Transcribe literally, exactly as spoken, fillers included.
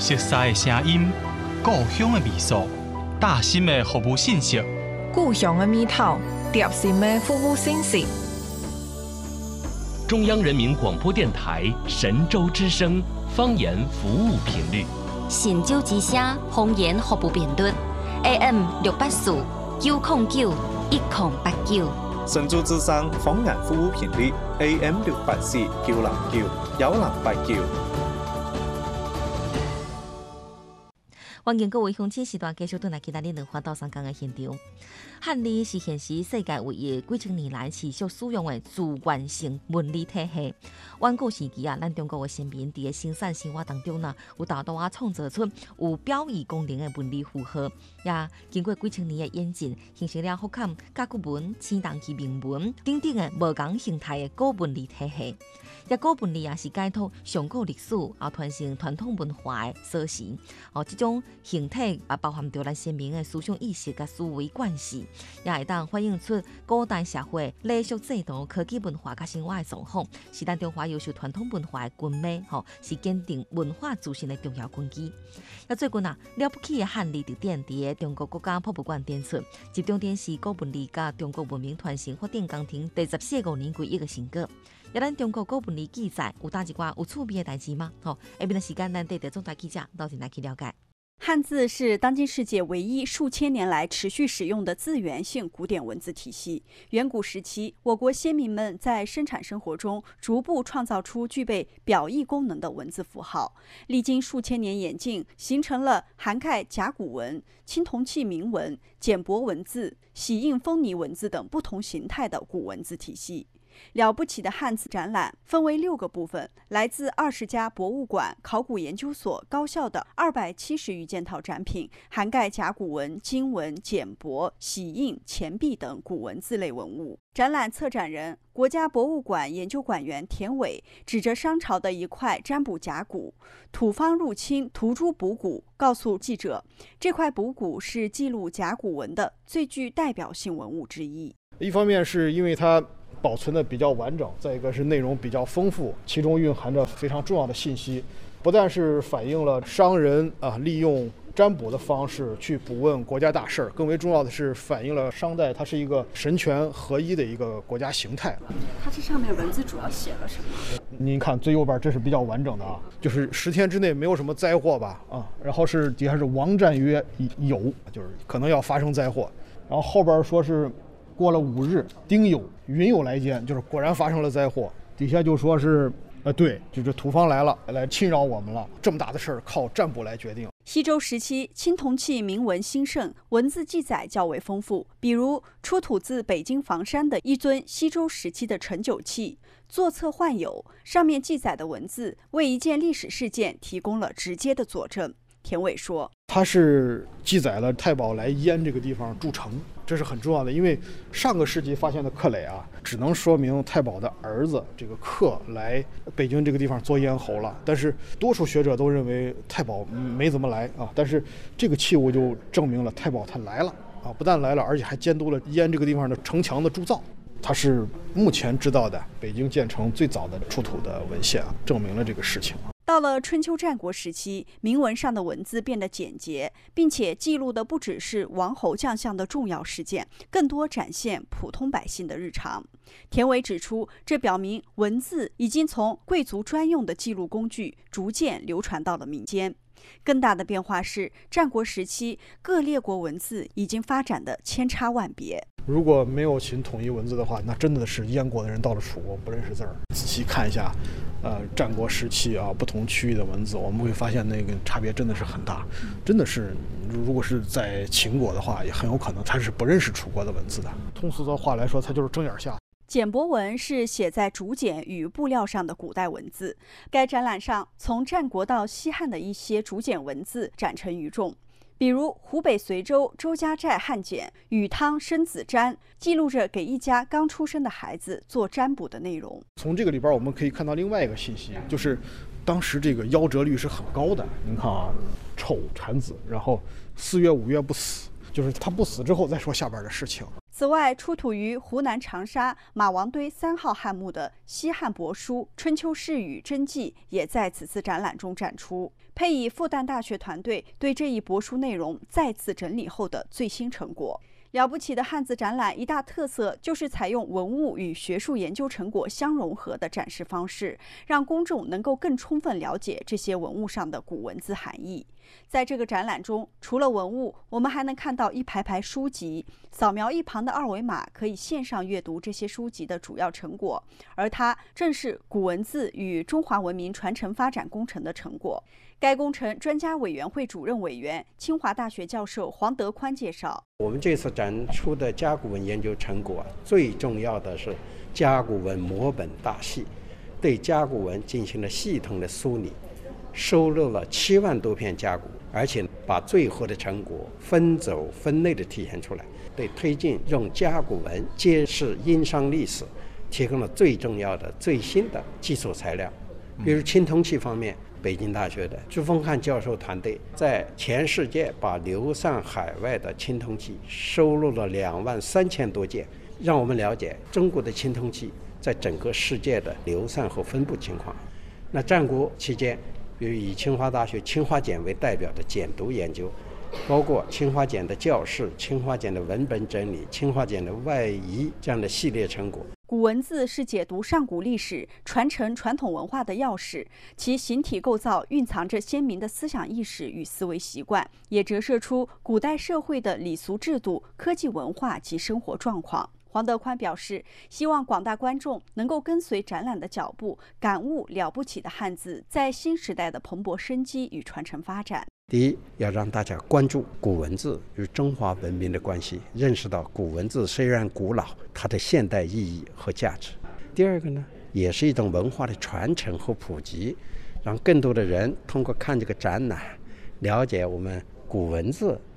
熟悉的声音，故乡的味素，大心的服务信息， 故乡的味道，贴心的服务信息。 中央人民广播电台神州之声方言服务频率， 神州之声方言服务频率 A M 六八四九零九一零八九。 神州之声方言服务频率 A M 六八四九零九一零八九。 欢迎各位乡亲时段继续回来其他的两花到三江的现场。汉字是现时世界唯一几千年来持续使用的自愿性文理体系。远古时期啊，咱中国的先民伫个生产生活当中呢，有大多啊创造出有表意功能的文理符号，也经过几千年的演进，形成了福坎、甲骨文、青铜器铭文等等的无同形态的古文理体系。也古文理也是解读上古历史，也传承传统文化的锁匙。哦，这种形态也包含着咱先民的思想意识甲思维惯势，也会当反映出古代社会礼俗制度、科技文化甲生活的状况，是咱中华优秀传统文化的根脉，吼，是坚定文化自信的重要根基。也最近啊，了不起的汉字特典伫个中国国家博物馆展出，集中展示古文理甲中国文明传承发展工程第十四五年规划的成果。也咱中国古文理记载有哪一寡有趣味的代志吗？吼，下边的时间咱带着总台记者到前来去了解。 汉字是当今世界唯一数千年来持续使用的字源性古典文字体系。远古时期，我国先民们在生产生活中逐步创造出具备表意功能的文字符号，历经数千年演进，形成了涵盖甲骨文、青铜器铭文、简帛文字、玺印封泥文字等不同形态的古文字体系。了不起的汉字展览分为六个部分，来自二十家博物馆、考古研究所、高校的二百七十余件套展品，涵盖甲骨文、金文、简帛、玺印、钱币等古文字类文物。展览策展人、国家博物馆研究馆员田伟指着商朝的一块占卜甲骨，土方入侵涂朱补骨，告诉记者，这块补骨是记录甲骨文的最具代表性文物之一。 一方面是因为它保存的比较完整，再一个是内容比较丰富，其中蕴含着非常重要的信息，不但是反映了商人啊利用占卜的方式去卜问国家大事，更为重要的是反映了商代它是一个神权合一的一个国家形态。 它这上面文字主要写了什么？ 您看最右边这是比较完整的啊，就是十天之内没有什么灾祸吧啊，然后是底下是王战曰有，就是可能要发生灾祸，然后后边说是过了五日，丁酉，云有来见，就是果然发生了灾祸。底下就说是，呃，对，就是土方来了，来侵扰我们了。这么大的事儿，靠占卜来决定。 西周时期，青铜器铭文兴盛，文字记载较为丰富。比如出土自北京房山的一尊西周时期的盛酒器，座侧幻有，上面记载的文字为一件历史事件提供了直接的佐证。田伟说， 它是记载了太保来燕这个地方筑城，这是很重要的，因为上个世纪发现的刻垒啊，只能说明太保的儿子这个克来北京这个地方做咽喉了，但是多数学者都认为太保没怎么来啊，但是这个器物就证明了太保他来了啊，不但来了，而且还监督了燕这个地方的城墙的铸造。它是目前知道的北京建成最早的出土的文献啊，证明了这个事情。 到了春秋战国时期，铭文上的文字变得简洁，并且记录的不只是王侯将相的重要事件，更多展现普通百姓的日常。田伟指出，这表明文字已经从贵族专用的记录工具逐渐流传到了民间。更大的变化是，战国时期各列国文字已经发展的千差万别。 如果没有秦统一文字的话，那真的是燕国的人到了楚国不认识字儿。仔细看一下，呃，战国时期啊，不同区域的文字，我们会发现那个差别真的是很大。真的是，如果是在秦国的话，也很有可能他是不认识楚国的文字的。通俗的话来说，他就是睁眼瞎。 简帛文是写在竹简与布料上的古代文字。该展览上，从战国到西汉的一些竹简文字展陈于众。比如湖北随州周家寨汉简《禹汤生子占》，记录着给一家刚出生的孩子做占卜的内容。 从这个里边我们可以看到另外一个信息，就是当时这个夭折率是很高的。您看啊，丑产子，然后四月五月不死，就是他不死之后再说下边的事情。 此外，出土于湖南长沙马王堆三号汉墓的西汉帛书《春秋释语真迹》也在此次展览中展出，配以复旦大学团队对这一帛书内容再次整理后的最新成果。了不起的汉字展览一大特色就是采用文物与学术研究成果相融合的展示方式，让公众能够更充分了解这些文物上的古文字含义。在这个展览中，除了文物，我们还能看到一排排书籍，扫描一旁的二维码可以线上阅读这些书籍的主要成果，而它正是古文字与中华文明传承发展工程的成果。该工程专家委员会主任委员、清华大学教授黄德宽介绍， 我们这次展出的甲骨文研究成果，最重要的是甲骨文摹本大系，对甲骨文进行了系统的梳理，收录了七万多篇甲骨，而且把最后的成果分轴分类的体现出来，对推进用甲骨文揭示殷商历史提供了最重要的最新的基础材料。比如青铜器方面，北京大学的朱峰汉教授团队在全世界把流散海外的青铜器收录了两万三千多件，让我们了解中国的青铜器在整个世界的流散和分布情况。那战国期间，比如以清华大学清华简为代表的简读研究，包括清华简的教室、清华简的文本整理、清华简的外移这样的系列成果。 古文字是解读上古历史、传承传统文化的钥匙，其形体构造蕴藏着鲜明的思想意识与思维习惯，也折射出古代社会的礼俗制度、科技文化及生活状况。黄德宽表示，希望广大观众能够跟随展览的脚步，感悟了不起的汉字在新时代的蓬勃生机与传承发展。 第一，要让大家关注古文字与中华文明的关系，认识到古文字虽然古老，它的现代意义和价值。第二个呢，也是一种文化的传承和普及，让更多的人通过看这个展览，了解我们古文字